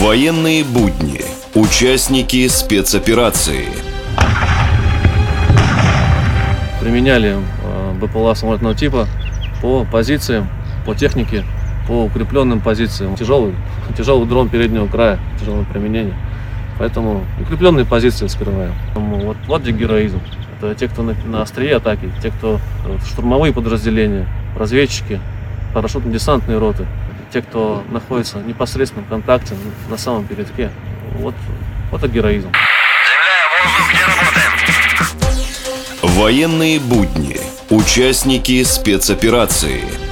Военные будни. Участники спецоперации. Применяли БПЛА самолетного типа по позициям, по технике, по укрепленным позициям. Тяжелый дрон переднего края, тяжелое применение. Поэтому укрепленные позиции скрываем. Вот где героизм. Это те, кто на острие атаки, те, кто штурмовые подразделения, разведчики, парашютно-десантные роты, те, кто находится в непосредственном контакте на самом передке. Вот это героизм. Земля, воздух, где работаем? Военные будни. Участники спецоперации.